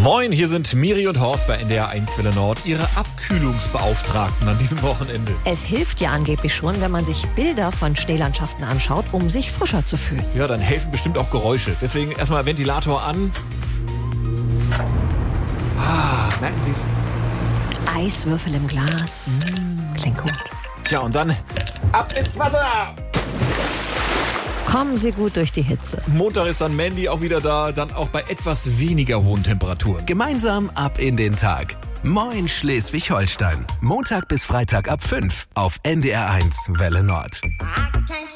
Moin, hier sind Miri und Horst bei NDR 1 Welle Nord, Ihre Abkühlungsbeauftragten an diesem Wochenende. Es hilft ja angeblich schon, wenn man sich Bilder von Schneelandschaften anschaut, um sich frischer zu fühlen. Ja, dann helfen bestimmt auch Geräusche. Deswegen erstmal Ventilator an. Merken Sie es? Eiswürfel im Glas. Klingt gut. Ja, und dann ab ins Wasser! Kommen Sie gut durch die Hitze. Montag ist dann Mandy auch wieder da, dann auch bei etwas weniger hohen Temperaturen. Gemeinsam ab in den Tag. Moin Schleswig-Holstein. Montag bis Freitag ab 5 auf NDR 1 Welle Nord.